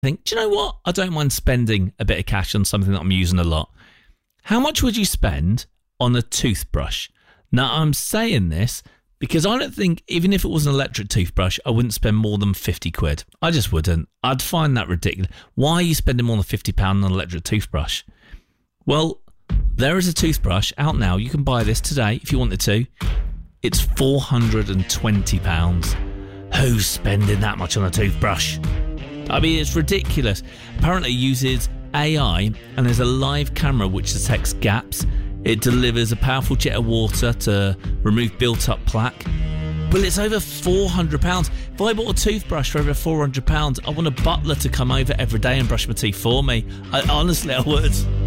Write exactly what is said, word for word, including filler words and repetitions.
think, do you know what? I don't mind spending a bit of cash on something that I'm using a lot. How much would you spend on a toothbrush? Now, I'm saying this because I don't think, even if it was an electric toothbrush, I wouldn't spend more than fifty quid. I just wouldn't. I'd find that ridiculous. Why are you spending more than fifty pounds on an electric toothbrush? Well, there is a toothbrush out now. You can buy this today if you wanted to. It's four hundred twenty pounds. Who's spending that much on a toothbrush? I mean, it's ridiculous. Apparently it uses A I and there's a live camera which detects gaps. It delivers a powerful jet of water to remove built-up plaque. But it's over four hundred pounds. If I bought a toothbrush for over four hundred pounds, I want a butler to come over every day and brush my teeth for me. I, honestly, I would.